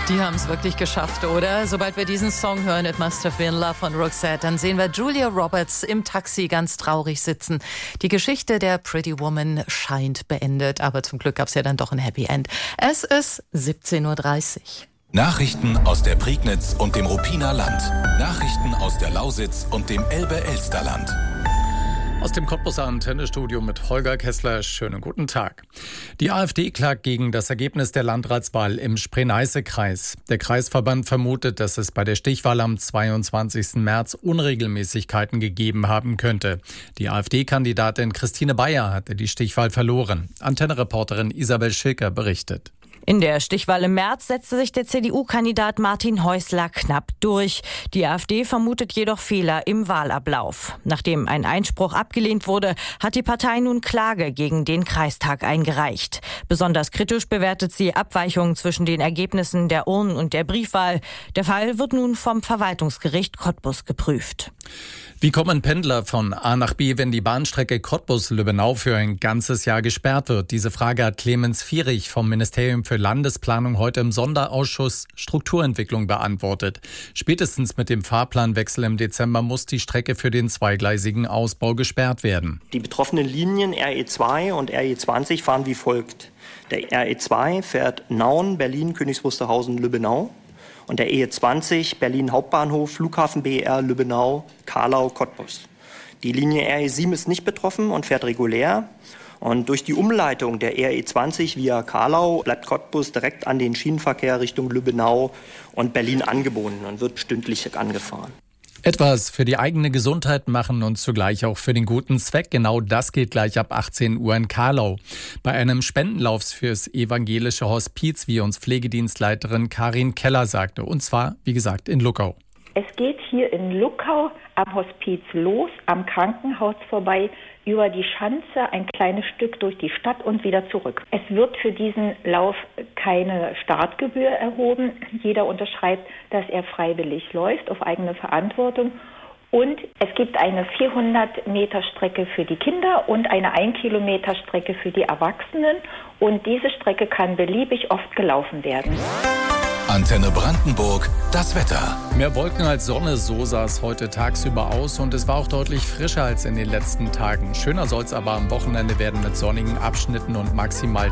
Die haben es wirklich geschafft, oder? Sobald wir diesen Song hören, It Must Have Been Love von Roxette, dann sehen wir Julia Roberts im Taxi ganz traurig sitzen. Die Geschichte der Pretty Woman scheint beendet, aber zum Glück gab es ja dann doch ein Happy End. Es ist 17:30 Uhr. Nachrichten aus der Prignitz und dem Ruppiner Land. Nachrichten aus der Lausitz und dem Elbe-Elster-Land. Aus dem Cottbuser Antennestudio mit Holger Kessler. Schönen guten Tag. Die AfD klagt gegen das Ergebnis der Landratswahl im Spree-Neiße-Kreis. Der Kreisverband vermutet, dass es bei der Stichwahl am 22. März Unregelmäßigkeiten gegeben haben könnte. Die AfD-Kandidatin Christine Bayer hatte die Stichwahl verloren. Antenne-Reporterin Isabel Schilker berichtet. In der Stichwahl im März setzte sich der CDU-Kandidat Martin Häusler knapp durch. Die AfD vermutet jedoch Fehler im Wahlablauf. Nachdem ein Einspruch abgelehnt wurde, hat die Partei nun Klage gegen den Kreistag eingereicht. Besonders kritisch bewertet sie Abweichungen zwischen den Ergebnissen der Urnen- und der Briefwahl. Der Fall wird nun vom Verwaltungsgericht Cottbus geprüft. Wie kommen Pendler von A nach B, wenn die Bahnstrecke Cottbus-Lübbenau für ein ganzes Jahr gesperrt wird? Diese Frage hat Clemens Vierich vom Ministerium für Landesplanung heute im Sonderausschuss Strukturentwicklung beantwortet. Spätestens mit dem Fahrplanwechsel im Dezember muss die Strecke für den zweigleisigen Ausbau gesperrt werden. Die betroffenen Linien RE2 und RE20 fahren wie folgt. Der RE2 fährt Nauen, Berlin, Königs Wusterhausen, Lübbenau. Und der RE20 Berlin Hauptbahnhof, Flughafen BER, Lübbenau, Carlau, Cottbus. Die Linie RE7 ist nicht betroffen und fährt regulär. Und durch die Umleitung der RE20 via Carlau bleibt Cottbus direkt an den Schienenverkehr Richtung Lübbenau und Berlin angebunden und wird stündlich angefahren. Etwas für die eigene Gesundheit machen und zugleich auch für den guten Zweck. Genau das geht gleich ab 18 Uhr in Carlau. Bei einem Spendenlauf fürs evangelische Hospiz, wie uns Pflegedienstleiterin Karin Keller sagte. Und zwar, wie gesagt, in Luckau. Es geht hier in Luckau am Hospiz los, am Krankenhaus vorbei, über die Schanze ein kleines Stück durch die Stadt und wieder zurück. Es wird für diesen Lauf keine Startgebühr erhoben. Jeder unterschreibt, dass er freiwillig läuft, auf eigene Verantwortung. Und es gibt eine 400 Meter Strecke für die Kinder und eine 1 Kilometer Strecke für die Erwachsenen. Und diese Strecke kann beliebig oft gelaufen werden. Antenne Brandenburg, das Wetter. Mehr Wolken als Sonne, so sah es heute tagsüber aus und es war auch deutlich frischer als in den letzten Tagen. Schöner soll es aber am Wochenende werden mit sonnigen Abschnitten und maximal